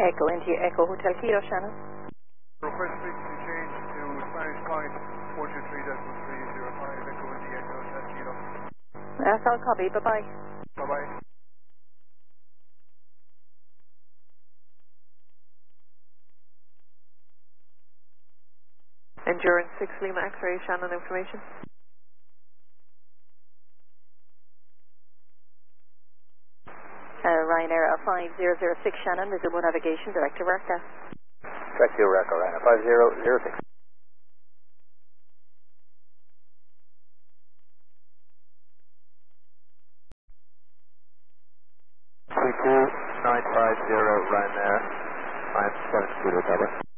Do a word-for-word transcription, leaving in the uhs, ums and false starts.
Echo India Echo Hotel Kilo, Shannon. Request frequency change to Spanish Point four two three point three zero five Echo India Echo Hotel Kilo. That's all copy, bye-bye. Bye-bye. Endurance six Lima X-ray, Shannon information. Uh, Ryanair five zero zero six Shannon, visible navigation, direct to Raqqa. Direct to Raqqa, Ryanair five zero zero six. three two nine five zero Ryanair, nine seven kilo cover.